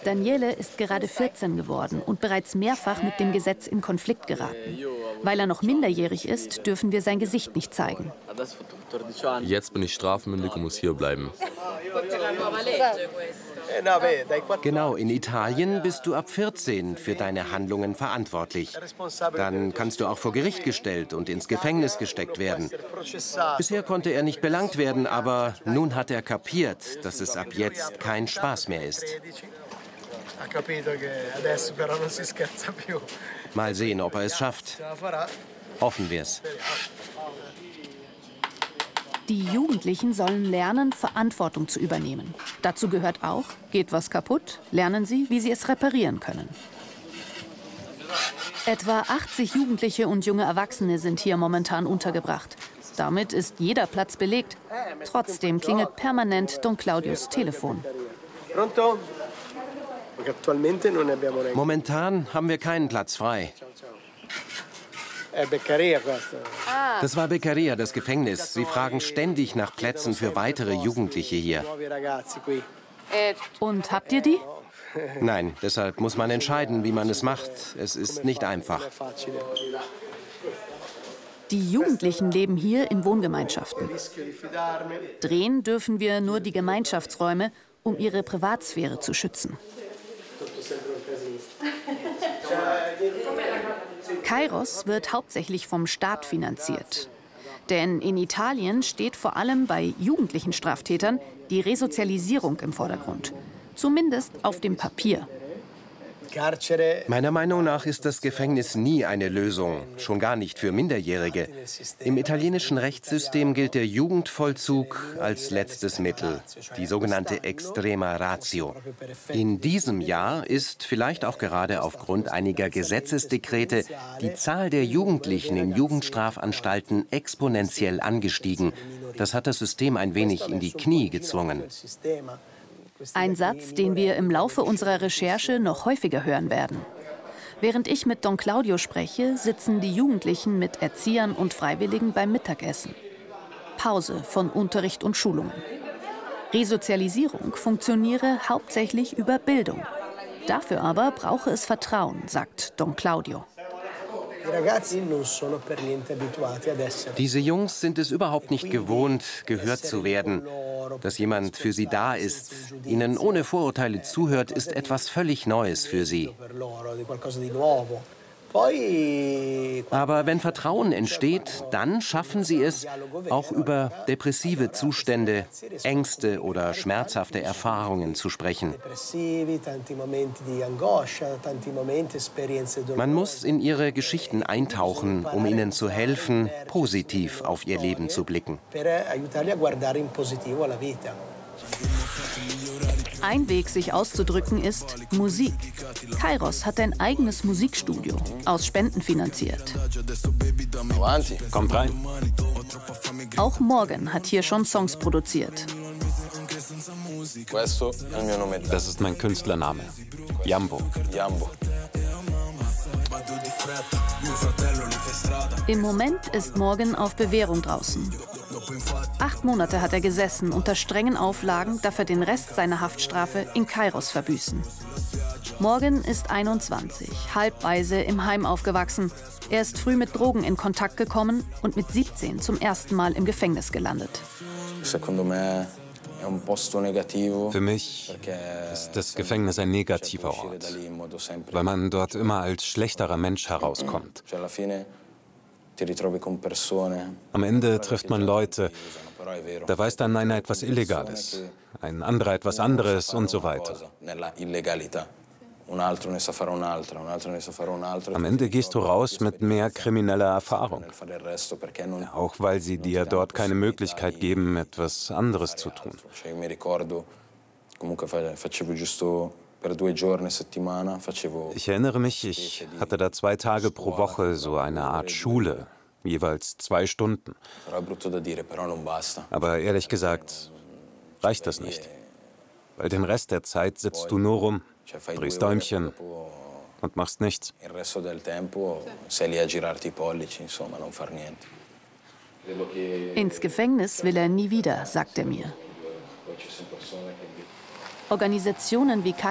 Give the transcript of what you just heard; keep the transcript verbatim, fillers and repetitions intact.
Daniele ist gerade vierzehn geworden und bereits mehrfach mit dem Gesetz in Konflikt geraten. Weil er noch minderjährig ist, dürfen wir sein Gesicht nicht zeigen. Jetzt bin ich strafmündig und muss hier bleiben. Genau, in Italien bist du ab vierzehn für deine Handlungen verantwortlich. Dann kannst du auch vor Gericht gestellt und ins Gefängnis gesteckt werden. Bisher konnte er nicht belangt werden, aber nun hat er kapiert, dass es ab jetzt kein Spaß mehr ist. Mal sehen, ob er es schafft. Hoffen wir es. Die Jugendlichen sollen lernen, Verantwortung zu übernehmen. Dazu gehört auch, geht was kaputt, lernen sie, wie sie es reparieren können. Etwa achtzig Jugendliche und junge Erwachsene sind hier momentan untergebracht. Damit ist jeder Platz belegt. Trotzdem klingelt permanent Don Claudios Telefon. Momentan haben wir keinen Platz frei. Das war Beccaria, das Gefängnis. Sie fragen ständig nach Plätzen für weitere Jugendliche hier. Und habt ihr die? Nein, deshalb muss man entscheiden, wie man es macht. Es ist nicht einfach. Die Jugendlichen leben hier in Wohngemeinschaften. Drehen dürfen wir nur die Gemeinschaftsräume, um ihre Privatsphäre zu schützen. Kairos wird hauptsächlich vom Staat finanziert. Denn in Italien steht vor allem bei jugendlichen Straftätern die Resozialisierung im Vordergrund. Zumindest auf dem Papier. Meiner Meinung nach ist das Gefängnis nie eine Lösung, schon gar nicht für Minderjährige. Im italienischen Rechtssystem gilt der Jugendvollzug als letztes Mittel, die sogenannte Extrema Ratio. In diesem Jahr ist, vielleicht auch gerade aufgrund einiger Gesetzesdekrete, die Zahl der Jugendlichen in Jugendstrafanstalten exponentiell angestiegen. Das hat das System ein wenig in die Knie gezwungen. Ein Satz, den wir im Laufe unserer Recherche noch häufiger hören werden. Während ich mit Don Claudio spreche, sitzen die Jugendlichen mit Erziehern und Freiwilligen beim Mittagessen. Pause von Unterricht und Schulungen. Resozialisierung funktioniere hauptsächlich über Bildung. Dafür aber brauche es Vertrauen, sagt Don Claudio. Diese Jungs sind es überhaupt nicht gewohnt, gehört zu werden. Dass jemand für sie da ist, ihnen ohne Vorurteile zuhört, ist etwas völlig Neues für sie. Aber wenn Vertrauen entsteht, dann schaffen sie es, auch über depressive Zustände, Ängste oder schmerzhafte Erfahrungen zu sprechen. Man muss in ihre Geschichten eintauchen, um ihnen zu helfen, positiv auf ihr Leben zu blicken. Ein Weg, sich auszudrücken, ist Musik. Kairos hat ein eigenes Musikstudio, aus Spenden finanziert. Kommt rein. Auch Morgan hat hier schon Songs produziert. Das ist mein Künstlername. Jambo. Im Moment ist Morgan auf Bewährung draußen. Acht Monate hat er gesessen unter strengen Auflagen, darf er den Rest seiner Haftstrafe in Kairos verbüßen. Morgan ist einundzwanzig, halbwaise im Heim aufgewachsen. Er ist früh mit Drogen in Kontakt gekommen und mit siebzehn zum ersten Mal im Gefängnis gelandet. Für mich ist das Gefängnis ein negativer Ort, weil man dort immer als schlechterer Mensch herauskommt. Am Ende trifft man Leute, da weiß dann einer etwas Illegales, ein anderer etwas anderes und so weiter. Am Ende gehst du raus mit mehr krimineller Erfahrung, auch weil sie dir dort keine Möglichkeit geben, etwas anderes zu tun. Ich erinnere mich, ich hatte da zwei Tage pro Woche so eine Art Schule, jeweils zwei Stunden. Aber ehrlich gesagt, reicht das nicht. Weil den Rest der Zeit sitzt du nur rum, drehst Däumchen und machst nichts. Ins Gefängnis will er nie wieder, sagt er mir. Organisationen wie